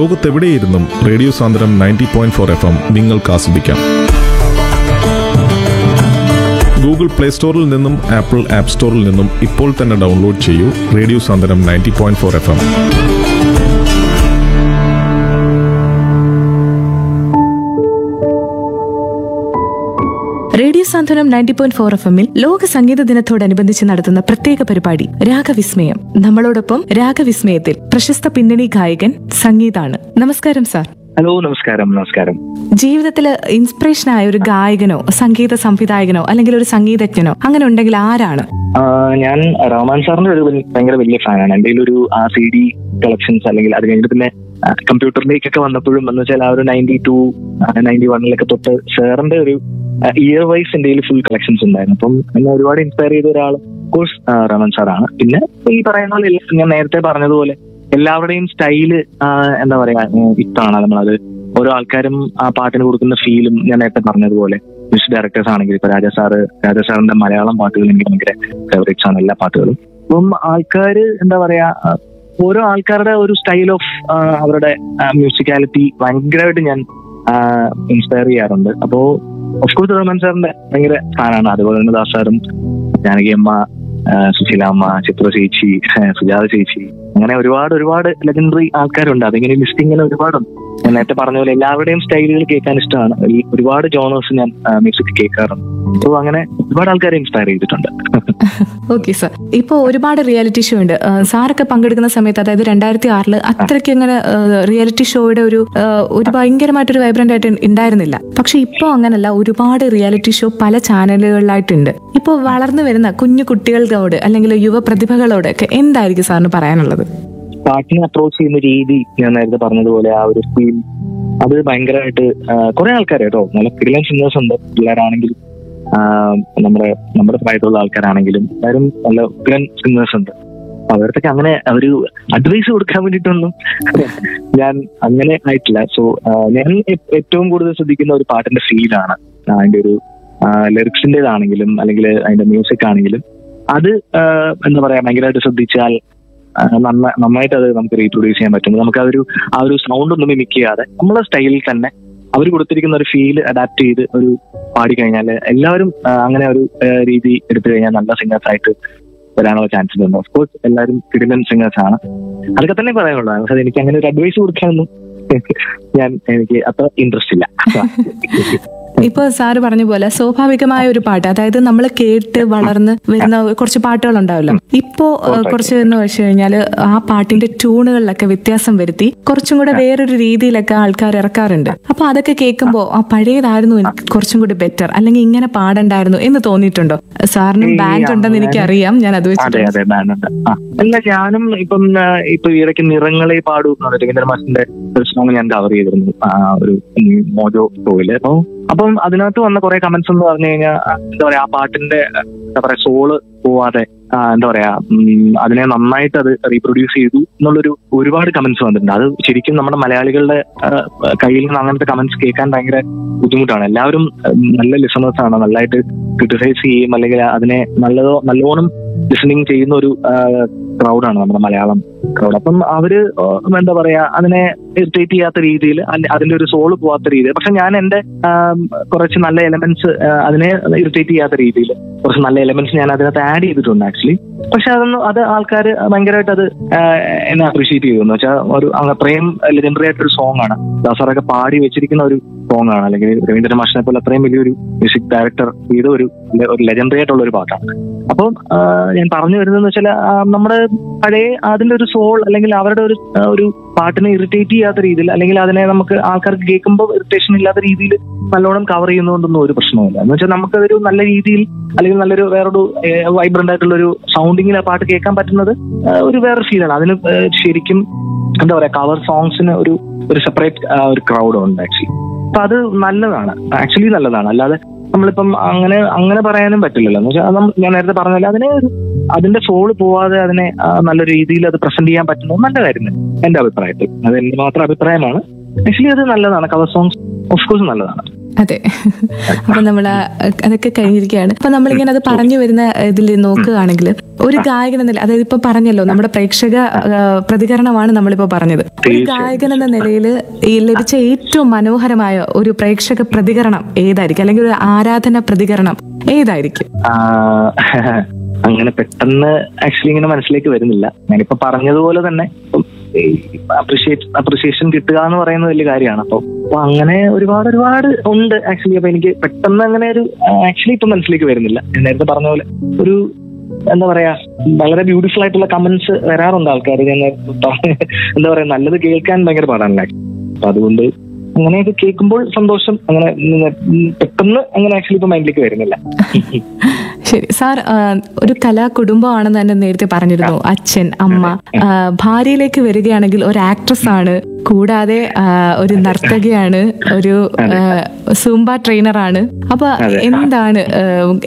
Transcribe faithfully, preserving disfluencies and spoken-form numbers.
ലോകത്തെവിടെയിരുന്നും radio Sandram ninety point four F M നിങ്ങൾക്ക് ആസ്വദിക്കാം. Google play സ്റ്റോറിൽ നിന്നും ആപ്പിൾ ആപ്പ് സ്റ്റോറിൽ നിന്നും ഇപ്പോൾ തന്നെ ഡൗൺലോഡ് ചെയ്യൂ radio Sandram ninety point four F M. Radio സാന്ത്വനം നയൻറ്റി പോയിന്റ് ഫോർ എഫ് എമ്മിൽ ലോക സംഗീത ദിനത്തോടനുബന്ധിച്ച് നടത്തുന്ന പ്രത്യേക പരിപാടി രാഗവിസ്മയം. നമ്മളോടൊപ്പം രാഗവിസ്മയത്തിൽ പ്രശസ്ത പിന്നണി ഗായകൻ സംഗീതാണ്. നമസ്കാരം സാർ. ഹലോ, നമസ്കാരം. നമസ്കാരം. ജീവിതത്തിൽ ഇൻസ്പിറേഷൻ ആയ ഒരു ഗായകനോ സംഗീത സംവിധായകനോ അല്ലെങ്കിൽ ഒരു സംഗീതജ്ഞനോ അങ്ങനെ ഉണ്ടെങ്കിൽ ആരാണ്? ഞാൻ റഹ്മാൻ സാറിന്റെ ഒരു ഭയങ്കര വലിയ ഫാനാണ്. എന്റെ ഒരു ആ സി ഡി കളക്ഷൻസ് അല്ലെങ്കിൽ അത് കഴിഞ്ഞിട്ട് പിന്നെ കമ്പ്യൂട്ടറിലേക്കൊക്കെ വന്നപ്പോഴും എന്ന് വെച്ചാൽ ആ ഒരു നയൻറ്റി ടു നയൻറ്റി വണ്ണിലൊക്കെ തൊട്ട് സാറിന്റെ ഒരു ഇയർ വൈസ് എന്റെ ഫുൾ കളക്ഷൻസ് ഉണ്ടായിരുന്നു. അപ്പം എന്നെ ഒരുപാട് ഇൻസ്പയർ ചെയ്ത ഒരാൾ കോഴ്സ് റഹ്മാൻ സാറാണ്. പിന്നെ ഈ പറയുന്ന പോലെ ഞാൻ നേരത്തെ പറഞ്ഞതുപോലെ എല്ലാവരുടെയും സ്റ്റൈല് എന്താ പറയാ ഇഷ്ടമാണ്. നമ്മളത് ഓരോ ആൾക്കാരും ആ പാട്ടിന് കൊടുക്കുന്ന ഫീലും ഞാൻ നേരത്തെ പറഞ്ഞതുപോലെ മ്യൂസിക് ഡയറക്ടേഴ്സ് ആണെങ്കിൽ ഇപ്പൊ രാജാ സാറ് രാജാ സാറിന്റെ മലയാളം പാട്ടുകൾ എനിക്ക് ഭയങ്കര ഫേവറേറ്റ്സ് ആണ്, എല്ലാ പാട്ടുകളും. അപ്പം ആൾക്കാര് എന്താ പറയാ ഓരോ ആൾക്കാരുടെ ഒരു സ്റ്റൈൽ ഓഫ് അവരുടെ മ്യൂസിക്കാലിറ്റി ഭയങ്കരമായിട്ട് ഞാൻ ഇൻസ്പയർ ചെയ്യാറുണ്ട്. അപ്പോ ഓഫ്കോഴ്സ് റഹ്മാൻ സാറിന്റെ ഭയങ്കര ഫാനാണ്. അതുപോലെ തന്നെ ദാസ് സാറും ജാനകി അമ്മ, സുശീല അമ്മ, ചിത്ര ചേച്ചി, സുജാത ചേച്ചി, അങ്ങനെ ഒരുപാട് ഒരുപാട് ലെജൻഡറി ആൾക്കാരുണ്ട്. അതിങ്ങനെ ലിസ്റ്റിങ്ങനെ ഒരുപാടുണ്ട്. ഞാൻ നേരത്തെ പറഞ്ഞ പോലെ എല്ലാവരുടെയും സ്റ്റൈലുകൾ കേൾക്കാൻ ഇഷ്ടമാണ്. ഈ ഒരുപാട് ജോണേഴ്സ് ഞാൻ മ്യൂസിക് കേൾക്കാറുണ്ട്. അപ്പൊ അങ്ങനെ ഒരുപാട് ആൾക്കാരെ ഇൻസ്പയർ ചെയ്തിട്ടുണ്ട്. Okay sir. ഇപ്പൊ ഒരുപാട് റിയാലിറ്റി ഷോ ഉണ്ട്. സാറൊക്കെ പങ്കെടുക്കുന്ന സമയത്ത്, അതായത് രണ്ടായിരത്തി ആറില് അത്രയ്ക്ക് അങ്ങനെ റിയാലിറ്റി ഷോയുടെ ഒരു ഒരു ഭയങ്കരമായിട്ടൊരു വൈബ്രന്റ് ആയിട്ട് ഉണ്ടായിരുന്നില്ല. പക്ഷെ ഇപ്പൊ അങ്ങനല്ല, ഒരുപാട് റിയാലിറ്റി ഷോ പല ചാനലുകളിലായിട്ടുണ്ട്. ഇപ്പൊ വളർന്നു വരുന്ന കുഞ്ഞു കുട്ടികളോട് അല്ലെങ്കിൽ യുവ പ്രതിഭകളോട് ഒക്കെ എന്തായിരിക്കും സാറിന് പറയാനുള്ളത്? പാട്ടിനെ അപ്രോച്ച് ചെയ്യുന്ന രീതി ഞാൻ നേരത്തെ പറഞ്ഞതുപോലെ ആ ഒരു ഫീൽ അത് ഭയങ്കരമായിട്ട് കുറെ ആൾക്കാർ കേട്ടോ, നല്ല കിടിലൻ സിംഗേഴ്സ് ഉണ്ട്. പിള്ളേരാണെങ്കിലും നമ്മുടെ നമ്മുടെ പ്രായത്തിലുള്ള ആൾക്കാരാണെങ്കിലും എല്ലാവരും നല്ല ഉഗ്രൻ സിംഗേഴ്സ് ഉണ്ട്. അവർക്ക് അങ്ങനെ ഒരു അഡ്വൈസ് കൊടുക്കാൻ വേണ്ടിയിട്ടൊന്നും ഞാൻ അങ്ങനെ ആയിട്ടില്ല. സോ ഞാൻ ഏറ്റവും കൂടുതൽ ശ്രദ്ധിക്കുന്ന ഒരു പാട്ടിന്റെ ഫീലാണ്. അതിന്റെ ഒരു ലിറിക്സിന്റേതാണെങ്കിലും അല്ലെങ്കിൽ അതിന്റെ മ്യൂസിക് ആണെങ്കിലും അത് എന്താ പറയാ ഭയങ്കരമായിട്ട് ശ്രദ്ധിച്ചാൽ നന്ന നന്നായിട്ട് അത് നമുക്ക് റീപ്രൊഡ്യൂസ് ചെയ്യാൻ പറ്റും. നമുക്ക് ആ ഒരു ആ ഒരു സൗണ്ട് ഒന്നും മിമിക് ചെയ്യാതെ നമ്മളെ സ്റ്റൈലിൽ തന്നെ അവർ കൊടുത്തിരിക്കുന്ന ഒരു ഫീൽ അഡാപ്റ്റ് ചെയ്ത് ഒരു പാടിക്കഴിഞ്ഞാൽ എല്ലാവരും അങ്ങനെ ഒരു രീതി എടുത്തു കഴിഞ്ഞാൽ നല്ല സിംഗേഴ്സ് ആയിട്ട് വരാനുള്ള ചാൻസസ് ഉണ്ട്. ഓഫ്കോഴ്സ് എല്ലാവരും കിടിലൻ സിംഗേഴ്സ് ആണ്. അതൊക്കെ തന്നെ പറയാനുള്ളൂ. പക്ഷെ എനിക്ക് അങ്ങനെ ഒരു അഡ്വൈസ് കൊടുക്കാനൊന്നും ഞാൻ എനിക്ക് അത്ര ഇൻട്രസ്റ്റ് ഇല്ല. ഇപ്പൊ സാറ് പറഞ്ഞ പോലെ സ്വാഭാവികമായ ഒരു പാട്ട്, അതായത് നമ്മൾ കേട്ട് വളർന്ന് വരുന്ന കുറച്ച് പാട്ടുകൾ ഉണ്ടാവല്ലോ. ഇപ്പോ കുറച്ച് എന്ന് വെച്ച് കഴിഞ്ഞാല് ആ പാട്ടിന്റെ ട്യൂണുകളിലൊക്കെ വ്യത്യാസം വരുത്തി കുറച്ചും കൂടെ വേറൊരു രീതിയിലൊക്കെ ആൾക്കാർ ഇറക്കാറുണ്ട്. അപ്പൊ അതൊക്കെ കേൾക്കുമ്പോ ആ പഴയതായിരുന്നു എനിക്ക് കുറച്ചും കൂടി ബെറ്റർ, അല്ലെങ്കിൽ ഇങ്ങനെ പാടണ്ടായിരുന്നു എന്ന് തോന്നിയിട്ടുണ്ടോ? സാറിനും ബാൻഡ് ഉണ്ടെന്ന് എനിക്ക് അറിയാം. ഞാൻ അത് വെച്ചിട്ട് അല്ല, ഞാനും ഇപ്പം ഇപ്പൊ ഇടയ്ക്ക് നിറങ്ങളെ പാടൂ രവീന്ദ്ര മാഷിന്റെ ഒരു സോങ് ഞാൻ കവർ ചെയ്തിരുന്നു ഒരു മോജോ ഷോയില്. അപ്പൊ അപ്പം അതിനകത്ത് വന്ന കുറെ കമന്റ്സ് എന്ന് പറഞ്ഞു കഴിഞ്ഞാൽ എന്താ പറയാ ആ പാട്ടിന്റെ എന്താ പറയാ സോള് പോവാതെ എന്താ പറയാ അതിനെ നന്നായിട്ട് അത് റീപ്രൊഡ്യൂസ് ചെയ്തു എന്നുള്ളൊരു ഒരുപാട് കമന്റ്സ് വന്നിട്ടുണ്ട്. അത് ശരിക്കും നമ്മുടെ മലയാളികളുടെ കയ്യിൽ നിന്ന് അങ്ങനത്തെ കമന്റ്സ് കേൾക്കാൻ ഭയങ്കര ബുദ്ധിമുട്ടാണ്. എല്ലാവരും നല്ല ലിസണേഴ്സ് ആണ്, നല്ലതായിട്ട് ക്രിട്ടിസൈസ് ചെയ്യും അല്ലെങ്കിൽ അതിനെ നല്ലതോ നല്ലോണം ലിസണിങ് ചെയ്യുന്ന ഒരു ക്രൗഡാണ് നമ്മുടെ മലയാളം ക്രൗഡ്. അപ്പം അവര് എന്താ പറയാ അതിനെ ഇറിറ്റേറ്റ് ചെയ്യാത്ത രീതിയിൽ അതിന്റെ ഒരു സോള് പോവാത്ത രീതിയിൽ, പക്ഷെ ഞാൻ എന്റെ കുറച്ച് നല്ല എലമെന്റ്സ് അതിനെ ഇറിറ്റേറ്റ് ചെയ്യാത്ത രീതിയിൽ കുറച്ച് നല്ല എലമെന്റ്സ് ഞാൻ അതിനകത്ത് ആഡ് ചെയ്തിട്ടുണ്ട് ആക്ച്വലി. പക്ഷെ അതൊന്നും അത് ആൾക്കാർ ഭയങ്കരമായിട്ട് അത് എന്നെ അപ്രീഷിയേറ്റ് ചെയ്തു. എന്ന് വെച്ചാൽ ഒരു അത്രയും ലെജൻഡറി ആയിട്ടൊരു സോങ് ആണ്, ദാസറൊക്കെ പാടി വെച്ചിരിക്കുന്ന ഒരു സോങ് ആണ്, അല്ലെങ്കിൽ രവീന്ദ്ര മാഷിനെ പോലെ അത്രയും വലിയൊരു മ്യൂസിക് ഡയറക്ടർ ചെയ്ത ഒരു ഒരു ലെജൻഡറി ആയിട്ടുള്ള ഒരു പാട്ടാണ്. അപ്പം ഞാൻ പറഞ്ഞു വരുന്നതെന്ന് വെച്ചാൽ നമ്മുടെ പഴയ അതിന്റെ ഒരു സോൾ അല്ലെങ്കിൽ അവരുടെ ഒരു ഒരു പാട്ടിനെ ഇറിറ്റേറ്റ് ചെയ്യാത്ത രീതിയിൽ അല്ലെങ്കിൽ അതിനെ നമുക്ക് ആൾക്കാർക്ക് കേൾക്കുമ്പോൾ ഇറിറ്റേഷൻ ഇല്ലാത്ത രീതിയിൽ നല്ലോണം കവർ ചെയ്യുന്നതുകൊണ്ടൊന്നും ഒരു പ്രശ്നമില്ല. എന്ന് വെച്ചാൽ നമുക്കതൊരു നല്ല രീതിയിൽ അല്ലെങ്കിൽ നല്ലൊരു വേറൊരു വൈബ്രന്റ് ആയിട്ടുള്ള ഒരു സൗണ്ടിങ്ങിൽ ആ പാട്ട് കേൾക്കാൻ പറ്റുന്നത് ഒരു വേറൊരു ഫീലാണ്. അതിന് ശരിക്കും എന്താ പറയാ കവർ സോങ്സിന് ഒരു ഒരു സെപ്പറേറ്റ് ഒരു ക്രൗഡ് ഉണ്ട് ആക്ച്വലി. അപ്പൊ അത് നല്ലതാണ്, ആക്ച്വലി നല്ലതാണ്. അല്ലാതെ നമ്മളിപ്പം അങ്ങനെ അങ്ങനെ പറയാനും പറ്റില്ലല്ലോ. എന്ന് വെച്ചാൽ ഞാൻ നേരത്തെ പറഞ്ഞാൽ അതിനെ ഒരു അതിന്റെ സോള് പോവാതെ അതിനെ നല്ല രീതിയിൽ അത് പ്രസന്റ് ചെയ്യാൻ പറ്റുന്നത് നല്ല കാര്യം എന്റെ അഭിപ്രായത്തിൽ. അത് എന്റെ മാത്രം അഭിപ്രായമാണ്. ആക്ച്വലി അത് നല്ലതാണ്. കവർ സോങ്സ് ഓഫ് കോഴ്സ് നല്ലതാണ്. അതെ. അപ്പൊ നമ്മൾ അതൊക്കെ കഴിഞ്ഞിരിക്കുകയാണ്. അപ്പൊ നമ്മളിങ്ങനെ അത് പറഞ്ഞു വരുന്ന ഇതിൽ നോക്കുകയാണെങ്കിൽ ഒരു ഗായകൻ എന്ന നില, അതായത് ഇപ്പൊ പറഞ്ഞല്ലോ നമ്മുടെ പ്രേക്ഷക ആ, പ്രതികരണമാണ് നമ്മളിപ്പോ പറഞ്ഞത്. ഒരു ഗായകൻ എന്ന നിലയിൽ ഈ ലഭിച്ച ഏറ്റവും മനോഹരമായ ഒരു പ്രേക്ഷക പ്രതികരണം ഏതായിരിക്കും, അല്ലെങ്കിൽ ഒരു ആരാധന പ്രതികരണം ഏതായിരിക്കും? അങ്ങനെ പെട്ടെന്ന് ആക്ച്വലി ഇങ്ങനെ മനസ്സിലേക്ക് വരുന്നില്ല. ഞാനിപ്പോ പറഞ്ഞതുപോലെ തന്നെ അപ്രിഷിയേറ്റ് അപ്രിസിയേഷൻ കിട്ടുക എന്ന് പറയുന്നത് വലിയ കാര്യമാണ്. അപ്പൊ അപ്പൊ അങ്ങനെ ഒരുപാട് ഒരുപാട് ഉണ്ട് ആക്ച്വലി. അപ്പൊ എനിക്ക് പെട്ടെന്ന് അങ്ങനെ ഒരു ആക്ച്വലി ഇപ്പൊ മനസ്സിലേക്ക് വരുന്നില്ല. ഞാൻ നേരത്തെ പറഞ്ഞ പോലെ ഒരു എന്താ പറയാ, വളരെ ബ്യൂട്ടിഫുൾ ആയിട്ടുള്ള കമന്റ്സ് വരാറുണ്ട് ആൾക്കാർ. ഞാൻ എന്താ പറയാ, നല്ലത് കേൾക്കാൻ ഭയങ്കര പാടാണ്. അപ്പൊ അതുകൊണ്ട് അങ്ങനെയൊക്കെ കേൾക്കുമ്പോൾ സന്തോഷം. അങ്ങനെ പെട്ടെന്ന് അങ്ങനെ ആക്ച്വലി ഇപ്പൊ മൈൻഡിലേക്ക് വരുന്നില്ല. ശരി സാർ, ഒരു കലാ കുടുംബമാണെന്ന് തന്നെ നേരത്തെ പറഞ്ഞിരുന്നു. അച്ഛൻ, അമ്മ, ഭാര്യയിലേക്ക് വരികയാണെങ്കിൽ ഒരു ആക്ട്രസ് ആണ്, കൂടാതെ ഒരു നർത്തകിയാണ്, ഒരു സൂംബ ട്രെയിനറാണ്. അപ്പൊ എന്താണ്